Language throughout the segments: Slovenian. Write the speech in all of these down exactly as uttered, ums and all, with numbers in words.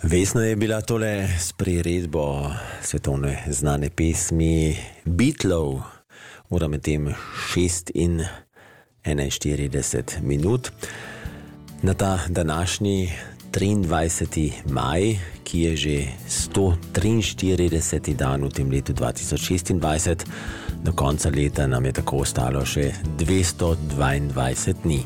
Vesno je bila tole s priredbo svetovne znane pesmi Beatlov, ura med tem šest in enainštirideset minut. Na ta današnji triindvajseti maj, ki je že sto triinštirideseti dan v tem letu dva tisoč šestindvajset, do konca leta nam je tako ostalo še dvesto dvaindvajset dni.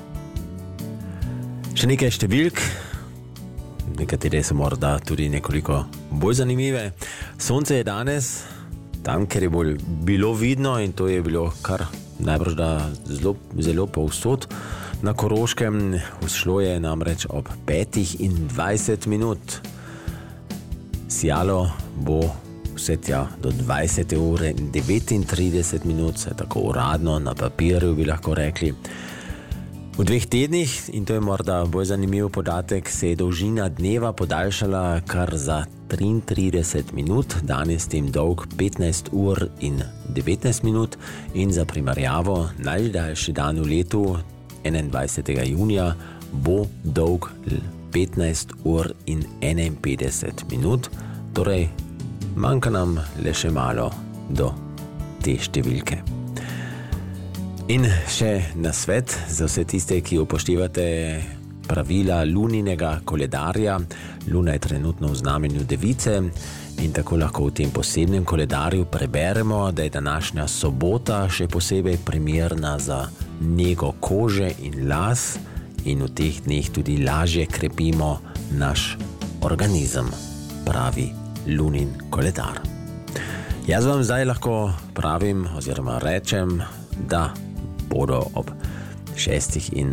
Še nekaj številk, nekatere so morda tudi nekoliko bolj zanimive. Sonce je danes tam, ker je bolj bilo vidno, in to je bilo kar najbrž da zelo, zelo povsod. Na Koroškem vzšlo je namreč ob petih in dvajset minut. Sijalo bo vse tja do dvajsete ure in devetintrideset minut, se tako uradno na papirju bi lahko rekli. V dveh tednih, in to je morda bolj zanimiv podatek, se je dolžina dneva podaljšala kar za triintrideset minut, danes tem dolg petnajst ur in devetnajst minut, in za primerjavo najdaljši dan v letu, enaindvajsetega junija, bo dolg petnajst ur in enainpetdeset minut, torej manjka nam le še malo do te številke. In še nasvet za vse tiste, ki upoštevate pravila luninega koledarja. Luna je trenutno v znamenju Device in tako lahko v tem posebnem koledarju preberemo, da je današnja sobota še posebej primerna za nego kože in las in v teh dneh tudi lažje krepimo naš organizem, pravi lunin koledar. Jaz vam zdaj lahko pravim oziroma rečem, da bodo ob šestih in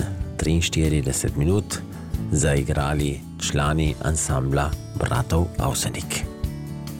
triinštirideset minut zaigrali člani ansambla Bratov Avsenik.